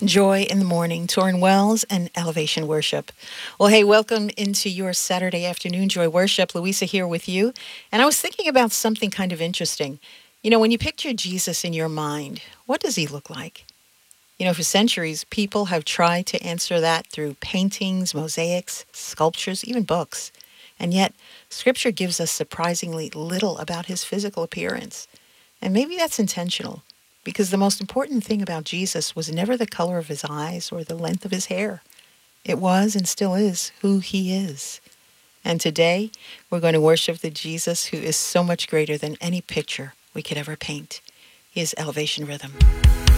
Joy in the Morning, Torrin Wells and Elevation Worship. Well, hey, welcome into your Saturday afternoon Joy Worship. Louisa here with you. And I was thinking about something kind of interesting. When you picture Jesus in your mind, what does he look like? For centuries, people have tried to answer that through paintings, mosaics, sculptures, even books. And yet, Scripture gives us surprisingly little about his physical appearance. And maybe that's intentional, because the most important thing about Jesus was never the color of his eyes or the length of his hair. It was and still is who he is. And today, we're going to worship the Jesus who is so much greater than any picture we could ever paint. He is Elevation Rhythm.